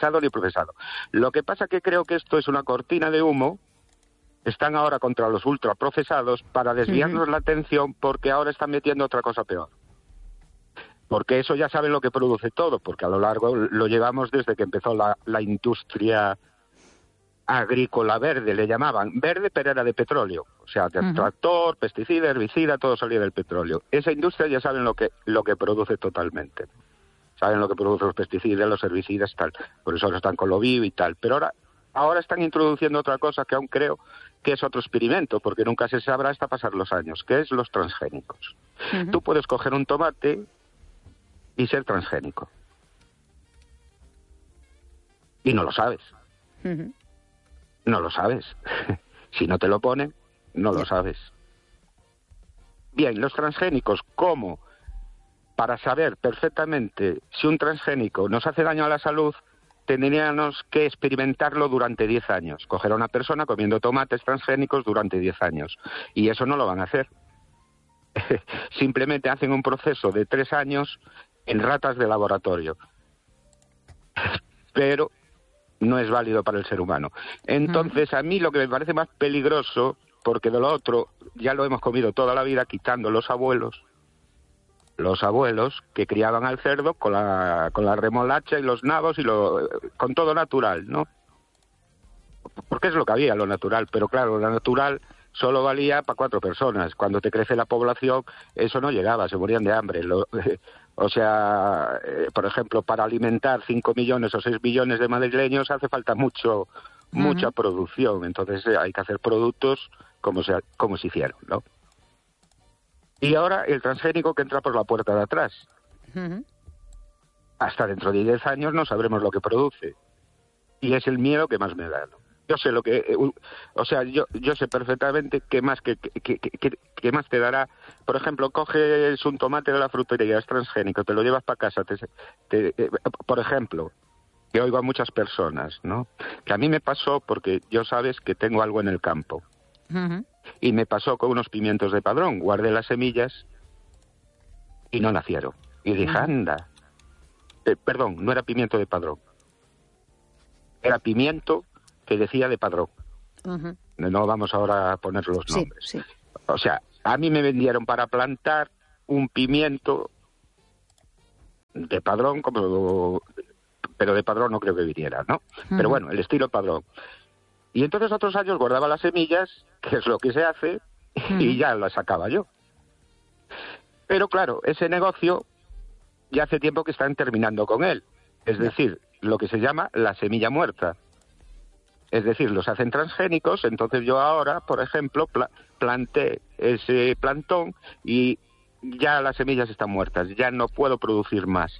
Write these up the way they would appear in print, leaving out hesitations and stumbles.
ni procesado. Lo que pasa que creo que esto es una cortina de humo. Están ahora contra los ultraprocesados para desviarnos la atención, porque ahora están metiendo otra cosa peor. Porque eso ya saben lo que produce todo, porque a lo largo lo llevamos desde que empezó la industria agrícola verde, le llamaban verde, pero era de petróleo. O sea, tractor, pesticida, herbicida, todo salía del petróleo. Esa industria ya saben lo que produce totalmente. Saben lo que producen los pesticidas, los herbicidas, tal. Por eso ahora están con lo bio y tal. Pero ahora están introduciendo otra cosa que aún creo que es otro experimento, porque nunca se sabrá hasta pasar los años, que es los transgénicos. Tú puedes coger un tomate y ser transgénico. Y no lo sabes. No lo sabes. Si no te lo ponen, no lo sabes. Bien, los transgénicos, ¿cómo? Para saber perfectamente si un transgénico nos hace daño a la salud, tendríamos que experimentarlo durante 10 años. Coger a una persona comiendo tomates transgénicos durante 10 años. Y eso no lo van a hacer. Simplemente hacen un proceso de 3 años en ratas de laboratorio. Pero no es válido para el ser humano. Entonces, a mí lo que me parece más peligroso, porque de lo otro ya lo hemos comido toda la vida, quitando los abuelos que criaban al cerdo con la remolacha y los nabos y con todo natural, ¿no? Porque es lo que había, lo natural, pero claro, lo natural solo valía para 4 personas. Cuando te crece la población, eso no llegaba, se morían de hambre. O sea, por ejemplo, para alimentar 5 millones o 6 millones de madrileños hace falta mucha producción. Entonces hay que hacer productos como se hicieron, ¿no? Y ahora el transgénico que entra por la puerta de atrás. Hasta dentro de 10 años no sabremos lo que produce. Y es el miedo que más me da, ¿no? Yo sé lo que... o sea, yo sé perfectamente qué más te dará. Por ejemplo, coges un tomate de la frutería, es transgénico, te lo llevas para casa. Por ejemplo, que oigo a muchas personas, ¿no? Que a mí me pasó porque yo sabes que tengo algo en el campo. Y me pasó con unos pimientos de Padrón. Guardé las semillas y no nacieron. Y dije, anda. Perdón, no era pimiento de Padrón. Era pimiento que decía de Padrón. No vamos ahora a poner los nombres. Sí. O sea, a mí me vendieron para plantar un pimiento de Padrón, pero de Padrón no creo que viniera, ¿no? Pero bueno, el estilo Padrón. Y entonces otros años guardaba las semillas, que es lo que se hace, y ya las sacaba yo. Pero claro, ese negocio ya hace tiempo que están terminando con él. Es decir, lo que se llama la semilla muerta. Es decir, los hacen transgénicos, entonces yo ahora, por ejemplo, planté ese plantón y ya las semillas están muertas, ya no puedo producir más.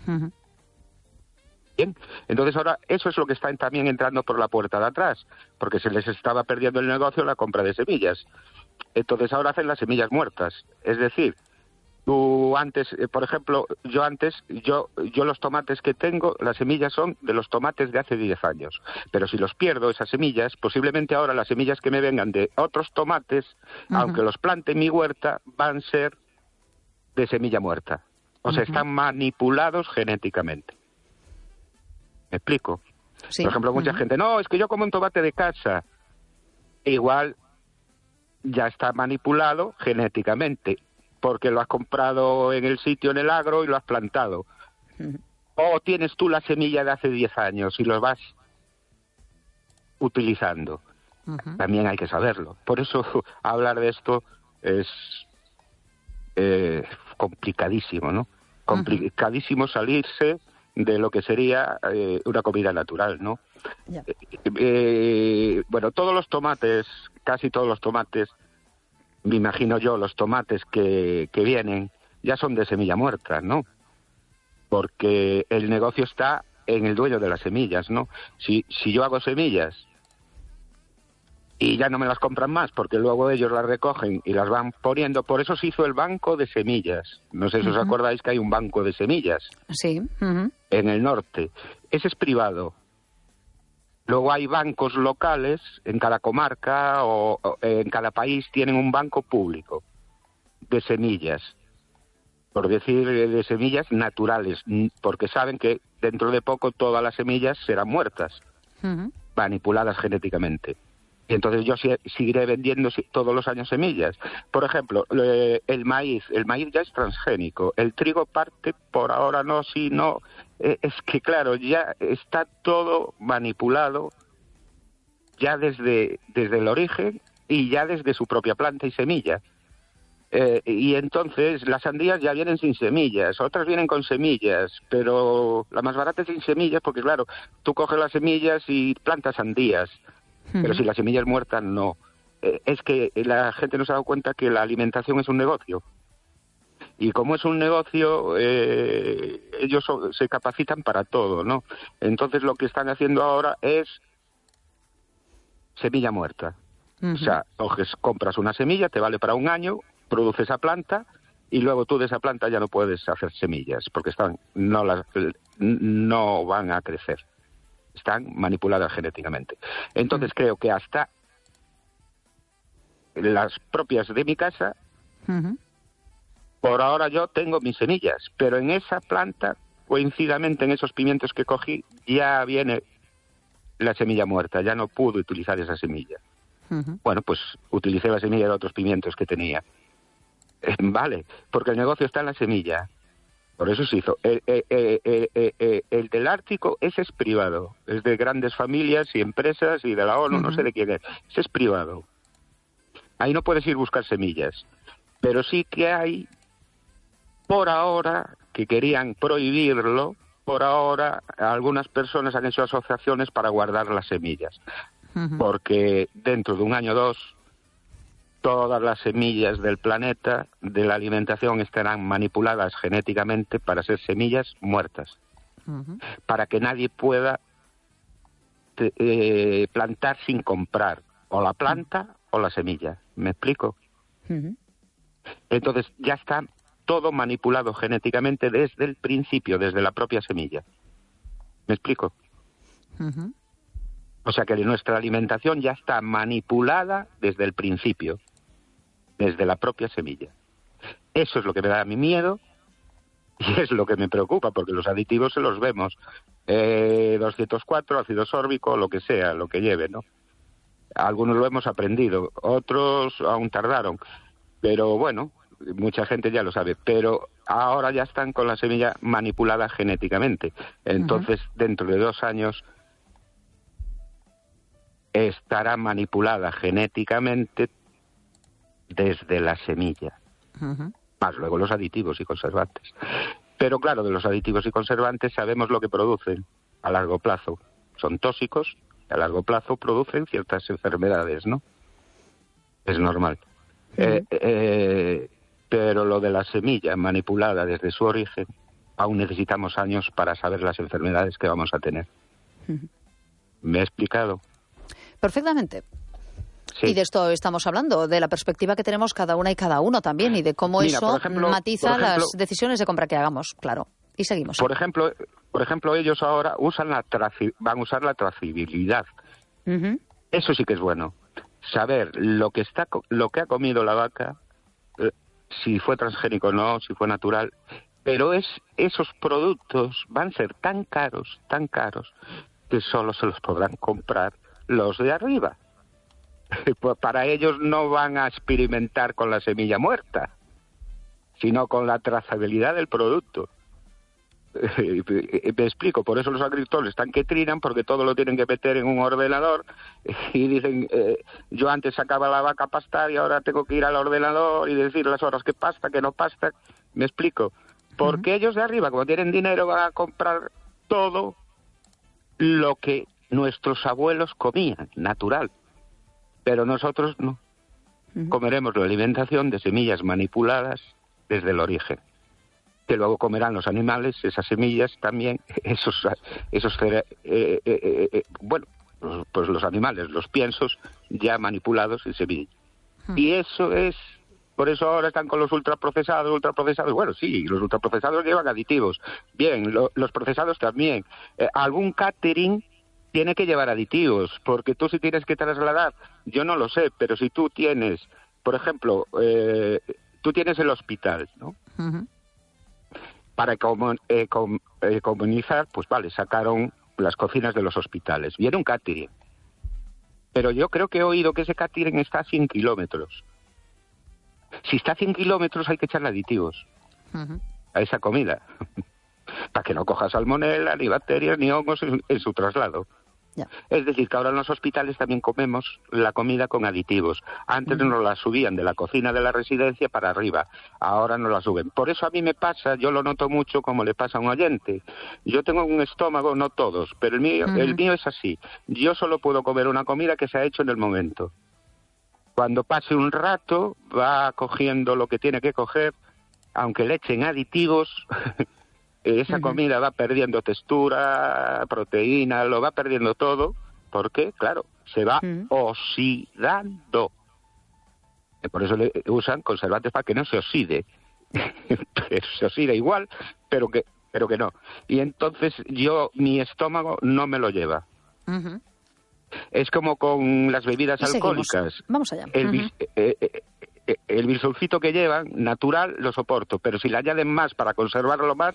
Bien, entonces ahora eso es lo que está también entrando por la puerta de atrás, porque se les estaba perdiendo el negocio la compra de semillas. Entonces ahora hacen las semillas muertas, es decir, tú antes, por ejemplo, yo los tomates que tengo, las semillas son de los tomates de hace 10 años, pero si los pierdo esas semillas, posiblemente ahora las semillas que me vengan de otros tomates, aunque los plante en mi huerta, van a ser de semilla muerta, o sea, están manipulados genéticamente. ¿Me explico? Sí. Por ejemplo, mucha gente, no, es que yo como un tomate de casa. Igual ya está manipulado genéticamente, porque lo has comprado en el sitio, en el agro, y lo has plantado. O tienes tú la semilla de hace 10 años y lo vas utilizando. También hay que saberlo. Por eso hablar de esto es complicadísimo, ¿no? Complicadísimo salirse de lo que sería una comida natural, ¿no? Bueno, todos los tomates, casi todos los tomates, me imagino yo, los tomates que vienen, ya son de semilla muerta, ¿no? Porque el negocio está en el dueño de las semillas, ¿no? Si yo hago semillas y ya no me las compran más, porque luego ellos las recogen y las van poniendo. Por eso se hizo el banco de semillas. No sé si os acordáis que hay un banco de semillas. Sí. En el norte. Ese es privado. Luego hay bancos locales, en cada comarca o en cada país tienen un banco público de semillas. por decir, de semillas naturales, porque saben que dentro de poco todas las semillas serán muertas, manipuladas genéticamente. Y entonces yo seguiré vendiendo todos los años semillas. Por ejemplo, el maíz ya es transgénico. El trigo parte por ahora no, sí, no. Es que claro, ya está todo manipulado ya desde el origen y ya desde su propia planta y semilla. Y entonces las sandías ya vienen sin semillas, otras vienen con semillas, pero la más barata es sin semillas porque claro, tú coges las semillas y plantas sandías. Pero si la semilla es muerta, no. Es que la gente no se ha dado cuenta que la alimentación es un negocio. Y como es un negocio, ellos se capacitan para todo, ¿no? Entonces lo que están haciendo ahora es semilla muerta. O sea, compras una semilla, te vale para un año, produces esa planta y luego tú de esa planta ya no puedes hacer semillas porque no van a crecer. Están manipuladas genéticamente. Entonces creo que hasta las propias de mi casa, por ahora yo tengo mis semillas, pero en esa planta, coincidamente en esos pimientos que cogí, ya viene la semilla muerta, ya no pude utilizar esa semilla. Bueno, pues utilicé la semilla de otros pimientos que tenía. Vale, porque el negocio está en la semilla. Por eso se hizo. El del Ártico, ese es privado. Es de grandes familias y empresas y de la ONU, no sé de quién es. Ese es privado. Ahí no puedes ir a buscar semillas. Pero sí que hay, por ahora, que querían prohibirlo, por ahora algunas personas han hecho asociaciones para guardar las semillas. Porque dentro de un año o dos, todas las semillas del planeta, de la alimentación, estarán manipuladas genéticamente para ser semillas muertas. Para que nadie pueda plantar sin comprar o la planta o la semilla. ¿Me explico? Entonces ya está todo manipulado genéticamente desde el principio, desde la propia semilla. ¿Me explico? O sea que nuestra alimentación ya está manipulada desde el principio, desde la propia semilla. Eso es lo que me da a mí miedo y es lo que me preocupa, porque los aditivos se los vemos. 204, ácido sórbico, lo que sea, lo que lleve, ¿no? Algunos lo hemos aprendido, otros aún tardaron. Pero bueno, mucha gente ya lo sabe. Pero ahora ya están con la semilla manipulada genéticamente. Entonces, dentro de 2 años, estará manipulada genéticamente desde la semilla. Más luego los aditivos y conservantes. Pero claro, de los aditivos y conservantes sabemos lo que producen a largo plazo. Son tóxicos y a largo plazo producen ciertas enfermedades, ¿no? Es normal. Pero lo de la semilla manipulada desde su origen, aún necesitamos años para saber las enfermedades que vamos a tener. ¿Me he explicado? Perfectamente. Sí. Y de esto estamos hablando, de la perspectiva que tenemos cada una y cada uno también, y de cómo eso matiza las decisiones de compra que hagamos, claro. Y seguimos. Por ejemplo, ellos ahora van a usar la trazabilidad. Eso sí que es bueno. Saber lo que ha comido la vaca, si fue transgénico o no, si fue natural. Pero esos productos van a ser tan caros, que solo se los podrán comprar los de arriba. Pues para ellos no van a experimentar con la semilla muerta, sino con la trazabilidad del producto. Me explico, por eso los agricultores están que trinan, porque todo lo tienen que meter en un ordenador y dicen, yo antes sacaba la vaca a pastar y ahora tengo que ir al ordenador y decir las horas que pasta, que no pasta. Me explico, porque ellos de arriba, como tienen dinero, van a comprar todo lo que nuestros abuelos comían, natural. Pero nosotros no. Comeremos la alimentación de semillas manipuladas desde el origen. Que luego comerán los animales, esas semillas también, bueno, pues los animales, los piensos ya manipulados en semillas. Y eso es, por eso ahora están con los ultraprocesados. Bueno, sí, los ultraprocesados llevan aditivos. Bien, los procesados también. Algún catering tiene que llevar aditivos, porque tú si tienes que trasladar, yo no lo sé, pero si tú tienes, por ejemplo, tú tienes el hospital, ¿no? para comunizar, pues vale, sacaron las cocinas de los hospitales. Viene un catering. Pero yo creo que he oído que ese catering está a 100 kilómetros. Si está a 100 kilómetros hay que echarle aditivos a esa comida. Para que no coja salmonela, ni bacterias, ni hongos en su traslado. Yeah. Es decir, que ahora en los hospitales también comemos la comida con aditivos. Antes nos la subían de la cocina de la residencia para arriba, ahora no la suben. Por eso a mí me pasa, yo lo noto mucho como le pasa a un oyente. Yo tengo un estómago, no todos, pero el mío es así. Yo solo puedo comer una comida que se ha hecho en el momento. Cuando pase un rato, va cogiendo lo que tiene que coger, aunque le echen aditivos... Esa comida va perdiendo textura, proteína, lo va perdiendo todo, porque, claro, se va oxidando. Por eso le usan conservantes para que no se oxide. Pero se oxida igual, pero que no. Y entonces mi estómago no me lo lleva. Es como con las bebidas alcohólicas. Vamos allá. El bisulfito que llevan, natural, lo soporto, pero si le añaden más para conservarlo más...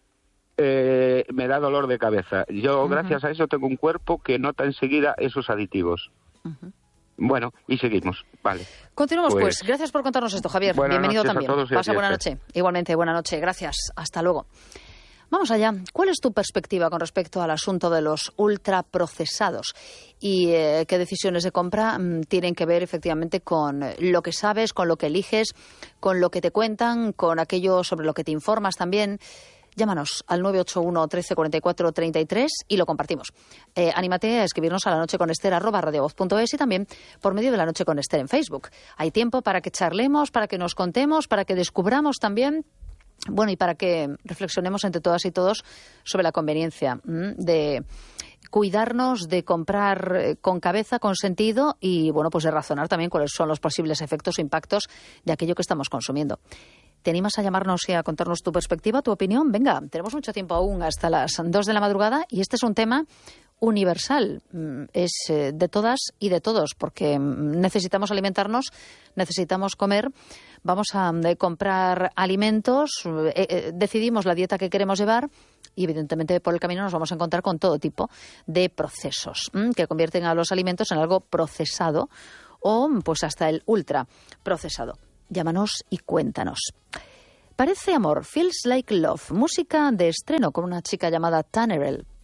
me da dolor de cabeza. Yo, gracias a eso, tengo un cuerpo que nota enseguida esos aditivos. Bueno, y seguimos. Vale. Continuamos, pues. Gracias por contarnos esto, Javier. Bienvenido también. Pasa buena noche. Igualmente, buena noche. Gracias. Hasta luego. Vamos allá. ¿Cuál es tu perspectiva con respecto al asunto de los ultraprocesados? ¿Y qué decisiones de compra tienen que ver efectivamente con lo que sabes, con lo que eliges, con lo que te cuentan, con aquello sobre lo que te informas también? Llámanos al 981 13 44 33 y lo compartimos. Anímate a escribirnos a lanocheconester@radiovoz.es y también por medio de La Noche con Ester en Facebook. Hay tiempo para que charlemos, para que nos contemos, para que descubramos también, bueno, y para que reflexionemos entre todas y todos sobre la conveniencia de cuidarnos, de comprar con cabeza, con sentido y, bueno, pues de razonar también cuáles son los posibles efectos o impactos de aquello que estamos consumiendo. ¿Te animas a llamarnos y a contarnos tu perspectiva, tu opinión? Venga, tenemos mucho tiempo aún, hasta las 2 de la madrugada, y este es un tema universal. Es de todas y de todos, porque necesitamos alimentarnos, necesitamos comer, vamos a comprar alimentos, decidimos la dieta que queremos llevar y, evidentemente, por el camino nos vamos a encontrar con todo tipo de procesos que convierten a los alimentos en algo procesado o pues hasta el ultra procesado. Llámanos y cuéntanos. Parece amor, Feels Like Love, música de estreno con una chica llamada Tannerel.